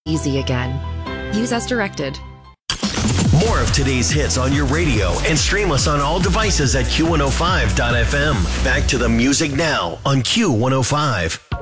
easy again. Use as directed. More of today's hits on your radio and stream us on all devices at Q105.fm. Back to the music now on Q105.